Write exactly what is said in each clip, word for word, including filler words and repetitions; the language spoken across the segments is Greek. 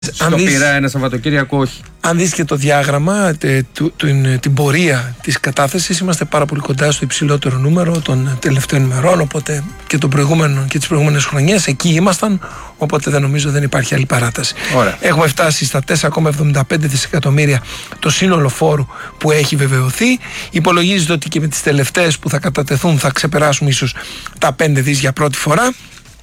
Στο Πειραιά ένα Σαββατοκύριακο όχι. Αν δεις και το διάγραμμα, τε, του, του, την πορεία της κατάθεσης, είμαστε πάρα πολύ κοντά στο υψηλότερο νούμερο των τελευταίων ημερών, οπότε και, των προηγούμενων, και τις προηγούμενες χρονιές εκεί ήμασταν, οπότε δεν νομίζω δεν υπάρχει άλλη παράταση. Ωραία. Έχουμε φτάσει στα τέσσερα κόμμα εβδομήντα πέντε δισεκατομμύρια το σύνολο φόρου που έχει βεβαιωθεί. Υπολογίζεται ότι και με τις τελευταίες που θα κατατεθούν θα ξεπεράσουμε ίσως τα πέντε δις για πρώτη φορά.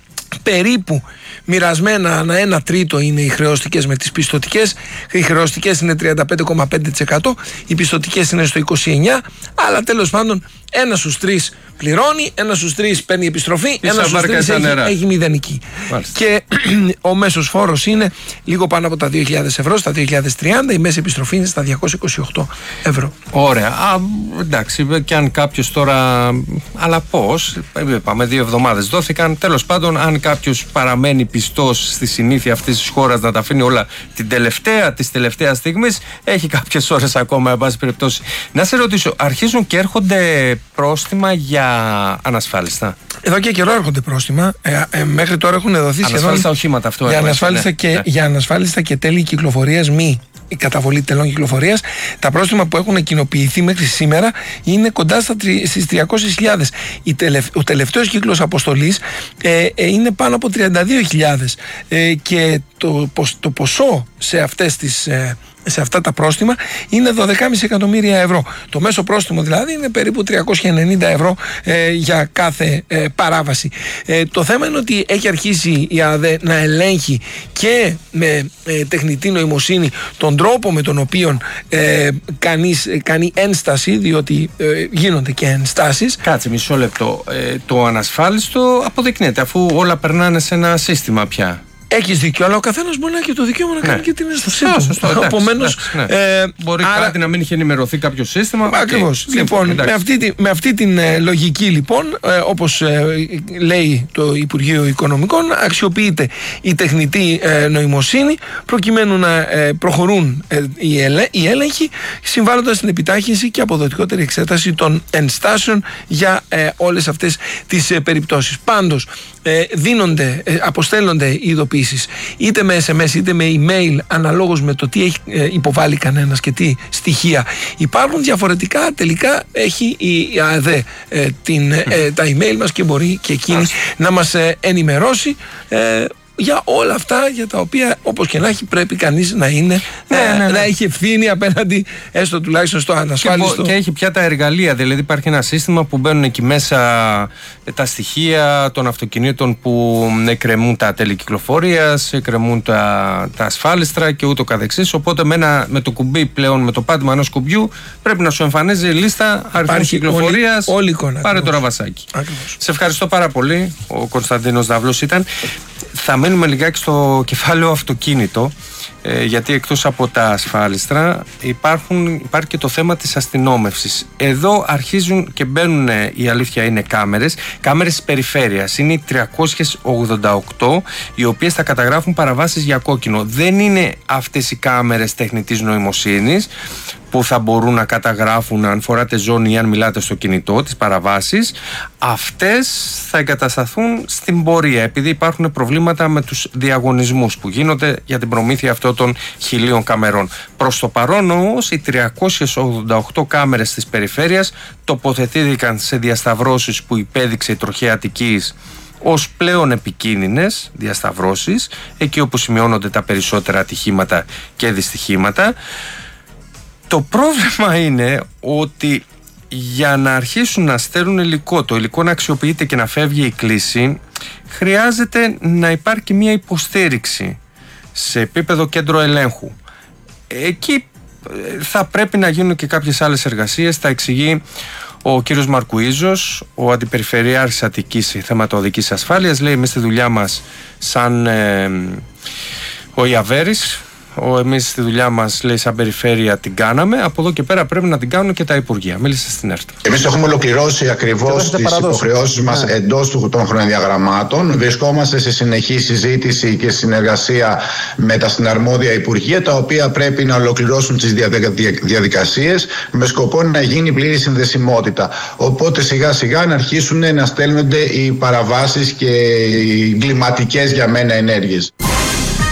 Περίπου μοιρασμένα ανά ένα τρίτο είναι οι χρεωστικές με τις πιστωτικές. Οι χρεωστικές είναι τριάντα πέντε κόμμα πέντε τοις εκατό, οι πιστωτικές είναι στο είκοσι εννιά τοις εκατό, αλλά τέλος πάντων ένα στους τρεις πληρώνει, ένα στους τρεις παίρνει επιστροφή, ένα στους τρεις έχει, έχει μηδενική. Μάλιστα. Και ο μέσος φόρος είναι λίγο πάνω από τα δύο χιλιάδες ευρώ, στα δύο χιλιάδες τριάντα, η μέση επιστροφή είναι στα διακόσια είκοσι οκτώ ευρώ. Ωραία. Α, εντάξει, και αν κάποιος τώρα. Αλλά πώς, είπαμε δύο εβδομάδες δόθηκαν. Τέλος πάντων, αν κάποιος παραμένει πιστός στη συνήθεια αυτής της χώρας να τα αφήνει όλα την τελευταία της τελευταίας στιγμής, έχει κάποιες ώρες ακόμα, εν πάση περιπτώσει. Να σε ρωτήσω, αρχίζουν και έρχονται πρόστιμα για ανασφάλιστα? Εδώ και καιρό έρχονται πρόστιμα. Ε, ε, μέχρι τώρα έχουν δοθεί σχεδόν. Ανασφάλιστα οχήματα, αυτό για ανασφάλιστα, ναι, και, ναι. για ανασφάλιστα και τέλη κυκλοφορίας, μη η καταβολή τελών κυκλοφορίας. Τα πρόστιμα που έχουν κοινοποιηθεί μέχρι σήμερα είναι κοντά στα, στις τριακόσιες χιλιάδες. Ο τελευταίος κύκλος αποστολής ε, ε, είναι πάνω από τριάντα δύο χιλιάδες ε, και το, το ποσό σε αυτές τις. Ε, σε αυτά τα πρόστιμα είναι δώδεκα κόμμα πέντε εκατομμύρια ευρώ. Το μέσο πρόστιμο δηλαδή είναι περίπου τριακόσια ενενήντα ευρώ ε, για κάθε ε, παράβαση. Ε, το θέμα είναι ότι έχει αρχίσει η ΑΔΕ να ελέγχει και με ε, τεχνητή νοημοσύνη τον τρόπο με τον οποίο ε, κανείς ε, κάνει ένσταση, διότι ε, γίνονται και ενστάσεις. Κάτσε μισό λεπτό. Ε, το ανασφάλιστο αποδεικνύεται αφού όλα περνάνε σε ένα σύστημα πια. Έχεις δίκιο, αλλά ο καθένας μπορεί να έχει το δικαίωμα να κάνει ναι. και την ένστασή του. Σωστό, Επομένως, ναι. ε, μπορεί άρα, κάτι να μην είχε ενημερωθεί κάποιο σύστημα. Ακριβώς. Okay. Λοιπόν, με αυτή, με αυτή την ε, λογική, λοιπόν, ε, όπως ε, λέει το Υπουργείο Οικονομικών, αξιοποιείται η τεχνητή ε, νοημοσύνη προκειμένου να ε, προχωρούν ε, οι, ελε, οι έλεγχοι, συμβάλλοντας στην επιτάχυνση και αποδοτικότερη εξέταση των ενστάσεων για ε, όλες αυτές τις ε, περιπτώσεις. Πάντως, ε, δίνονται, ε, αποστέλλονται οι ειδοποιήσεις είτε με ες εμ ες είτε με email αναλόγως με το τι έχει υποβάλει κανένας και τι στοιχεία υπάρχουν. Διαφορετικά τελικά έχει η ΑΔΕ ε, την, ε, τα email μας και μπορεί και εκείνη να μας ε, ενημερώσει ε, για όλα αυτά για τα οποία όπως και να έχει πρέπει κανείς να είναι ναι, ναι, ναι. να έχει ευθύνη απέναντι έστω τουλάχιστον στο ανασφάλιστο. Και, και έχει πια τα εργαλεία, δηλαδή υπάρχει ένα σύστημα που μπαίνουν εκεί μέσα τα στοιχεία των αυτοκινήτων που εκκρεμούν τα τέλη κυκλοφορίας, εκκρεμούν τα, τα ασφάλιστρα και ούτω καθεξής, οπότε με, ένα, με το κουμπί πλέον, με το πάτημα ενός κουμπιού πρέπει να σου εμφανίζει λίστα αριθμού κυκλοφορίας. Όλη, όλη εικόνα, πάρε το ραβασάκι. Ακριβώς. Σε ευχαριστώ πάρα πολύ. Ο Κωνσταντίνος Δαύλος ήταν. Θα μένουμε λιγάκι στο κεφάλαιο αυτοκίνητο, ε, γιατί εκτός από τα ασφάλιστρα υπάρχουν, υπάρχει και το θέμα της αστυνόμευσης. Εδώ αρχίζουν και μπαίνουν, ε, η αλήθεια είναι κάμερες, κάμερες της περιφέρειας. Είναι οι τριακόσιες ογδόντα οκτώ, οι οποίες θα καταγράφουν παραβάσεις για κόκκινο. Δεν είναι αυτές οι κάμερες τεχνητής νοημοσύνης που θα μπορούν να καταγράφουν αν φοράτε ζώνη ή αν μιλάτε στο κινητό, τις παραβάσεις. Αυτές θα εγκατασταθούν στην πορεία, επειδή υπάρχουν προβλήματα με τους διαγωνισμούς που γίνονται για την προμήθεια αυτών των χιλίων καμερών. Προς το παρόν όμως, οι τριακόσιες ογδόντα οκτώ κάμερες της περιφέρειας τοποθετήθηκαν σε διασταυρώσεις που υπέδειξε η Τροχέα Αττικής ως πλέον επικίνδυνες διασταυρώσεις, εκεί όπου σημειώνονται τα περισσότερα ατυχήματα και δυστυχήματα. Το πρόβλημα είναι ότι για να αρχίσουν να στέλνουν υλικό, το υλικό να αξιοποιείται και να φεύγει η κλήση, χρειάζεται να υπάρχει μια υποστήριξη σε επίπεδο κέντρο ελέγχου. Εκεί θα πρέπει να γίνουν και κάποιες άλλες εργασίες, θα εξηγεί ο κύριος Μαρκουίζος, ο Αντιπεριφερειάρχης Αττικής θέματα οδικής ασφάλειας. Λέει, εμείς στη δουλειά μας σαν ε, ο Ιαβέρης, Ο, εμείς στη δουλειά μας, λέει, σαν περιφέρεια την κάναμε. Από εδώ και πέρα πρέπει να την κάνουν και τα Υπουργεία. Μίλησε στην ΕΡΤ. Εμείς έχουμε ολοκληρώσει ακριβώς τις υποχρεώσεις μας ναι. εντός των χρονοδιαγραμμάτων. Βρισκόμαστε σε συνεχή συζήτηση και συνεργασία με τα συναρμόδια Υπουργεία, τα οποία πρέπει να ολοκληρώσουν τις διαδικασίες με σκοπό να γίνει πλήρη συνδεσιμότητα. Οπότε σιγά σιγά να αρχίσουν να στέλνονται οι παραβάσεις και οι εγκληματικές για μένα ενέργειες.